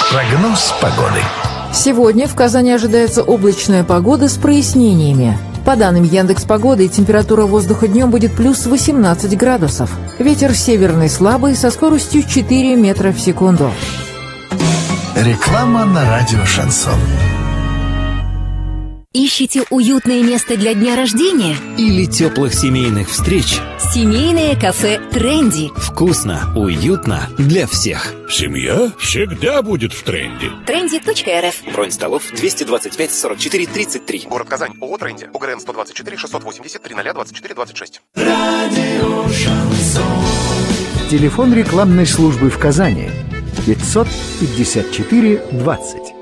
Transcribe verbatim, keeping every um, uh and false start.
Прогноз погоды. Сегодня в Казани ожидается облачная погода с прояснениями. По данным Яндекс.Погоды, температура воздуха днем будет плюс восемнадцать градусов. Ветер северный слабый со скоростью четыре метра в секунду. Реклама на радио «Шансон». Ищете уютное место для дня рождения? Или теплых семейных встреч? Семейное кафе «Тренди». Вкусно, уютно для всех. Семья всегда будет в тренде. тренди точка эр эф. Бронь столов двести двадцать пять сорок четыре тридцать три. Город Казань. ООО «Тренди». УГРН сто двадцать четыре шестьсот восемьдесят три ноль двадцать четыре двадцать шесть. Радио «Шансон». Телефон рекламной службы в Казани пятьсот пятьдесят четыре двадцать.